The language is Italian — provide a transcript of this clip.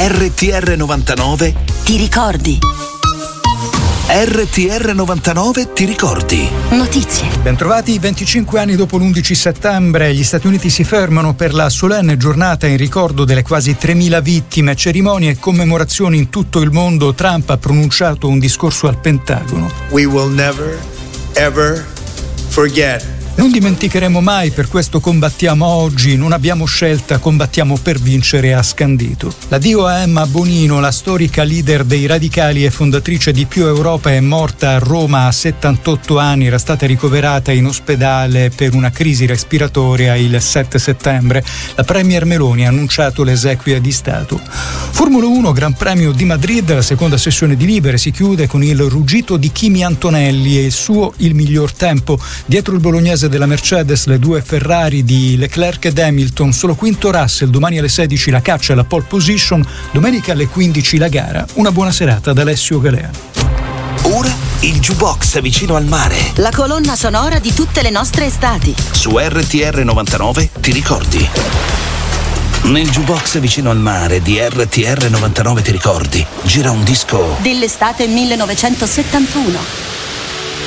RTR 99 Ti ricordi? RTR 99 ti ricordi? Notizie. Bentrovati. 25 anni dopo l'11 settembre, gli Stati Uniti si fermano per la solenne giornata in ricordo delle quasi 3.000 vittime. Cerimonie e commemorazioni in tutto il mondo. Trump ha pronunciato un discorso al Pentagono. We will never, ever forget. Non dimenticheremo mai, per questo combattiamo oggi, non abbiamo scelta, combattiamo per vincere, ha scandito. L'addio a Emma Bonino, la storica leader dei radicali e fondatrice di Più Europa, è morta a Roma a 78 anni, era stata ricoverata in ospedale per una crisi respiratoria il 7 settembre. La premier Meloni ha annunciato le esequie di Stato. Formula 1, Gran Premio di Madrid, la seconda sessione di libere si chiude con il ruggito di Kimi Antonelli e il miglior tempo. Dietro il bolognese della Mercedes, le due Ferrari di Leclerc ed Hamilton, solo quinto Russell. Domani alle 16 la caccia e la pole position, domenica alle 15 la gara. Una buona serata da Alessio Galea. Ora il jukebox vicino al mare. La colonna sonora di tutte le nostre estati. Su RTR 99 ti ricordi? Nel jukebox vicino al mare di RTR 99 ti ricordi gira un disco dell'estate 1971.